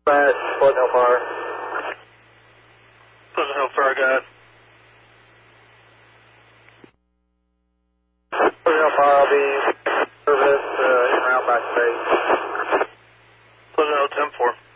Pleasant Hill Fire. Pleasant Hill Fire, go ahead. Pleasant Hill Fire, I'll be service en route back to base. Pleasant Hill 10-4.